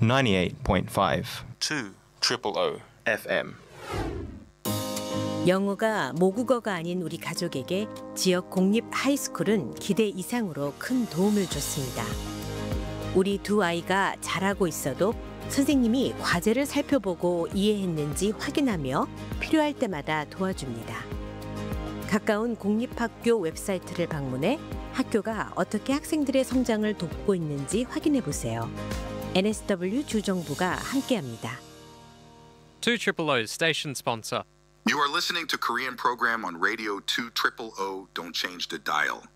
98.5 2 FM. 영어가 모국어가 아닌 우리 가족에게 지역 공립 하이스쿨은 기대 이상으로 큰 도움을 줬습니다. 우리 두 아이가 잘하고 있어도 선생님이 과제를 살펴보고 이해했는지 확인하며 필요할 때마다 도와줍니다. 가까운 공립학교 웹사이트를 방문해 학교가 어떻게 학생들의 성장을 돕고 있는지 확인해 보세요. NSW 주정부가 함께합니다. 200's station sponsor. You are listening to Korean program on Radio 200. Don't change the dial.